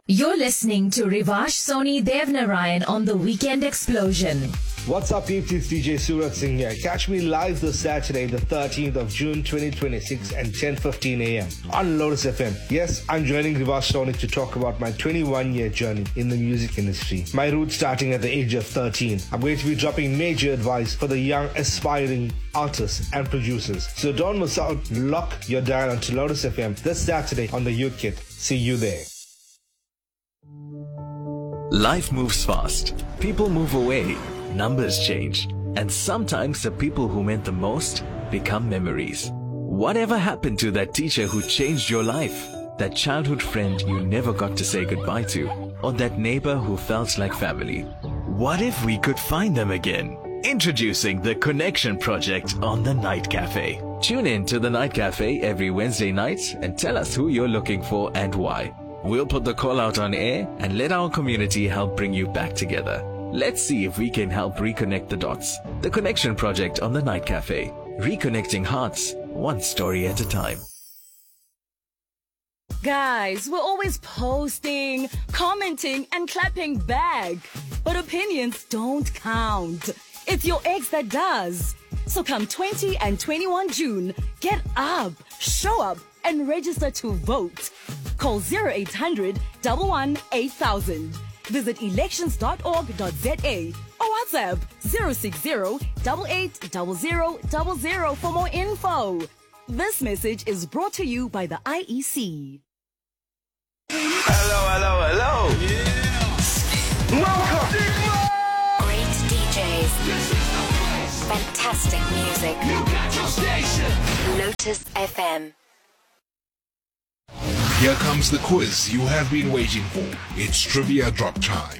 You're listening to Rivash Soni Devnarayan on The Weekend Explosion. What's up, peeps? It's DJ Surat Singh here. Catch me live this Saturday, the 13th of June 2026 at 10:15 a.m. on Lotus FM. Yes, I'm joining Rivash Soni to talk about my 21-year journey in the music industry. My roots starting at the age of 13. I'm going to be dropping major advice for the young, aspiring artists and producers. So don't miss out. Lock your dial onto Lotus FM this Saturday on the Youth Kit. See you there. Life moves fast. People move away. Numbers change. And sometimes the people who meant the most become memories. Whatever happened to that teacher who changed your life? That childhood friend you never got to say goodbye to? Or that neighbor who felt like family? What if we could find them again? Introducing the Connection Project on The Night Cafe. Tune in to The Night Cafe every Wednesday night and tell us who you're looking for and why. We'll put the call out on air and let our community help bring you back together. Let's see if we can help reconnect the dots. The Connection Project on The Night Cafe. Reconnecting hearts, one story at a time. Guys, we're always posting, commenting, and clapping back. But opinions don't count. It's your ex that does. So come 20 and 21 June, get up, show up, and register to vote. Call 0800 11 8000. Visit elections.org.za or WhatsApp 060 880000 for more info. This message is brought to you by the IEC. Hello. Yeah. Welcome. Great DJs. Fantastic music. You got your station. Lotus FM. Here comes the quiz you have been waiting for. It's Trivia Drop Time.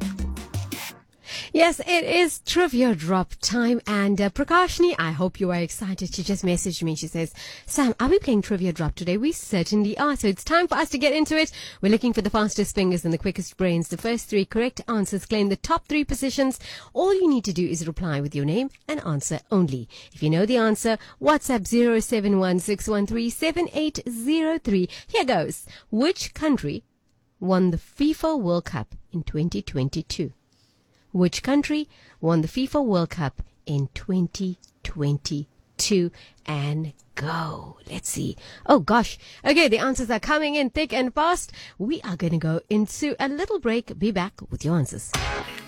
Yes, it is Trivia Drop Time. And Prakashni, I hope you are excited. She just messaged me. She says, Sam, are we playing Trivia Drop today? We certainly are. So it's time for us to get into it. We're looking for the fastest fingers and the quickest brains. The first three correct answers claim the top three positions. All you need to do is reply with your name and answer only. If you know the answer, WhatsApp 0716137803. Here goes. Which country won the FIFA World Cup in 2022? Which country won the FIFA World Cup in 2022? And go. Let's see. Oh gosh. Okay, the answers are coming in thick and fast. We are going to go into a little break. Be back with your answers.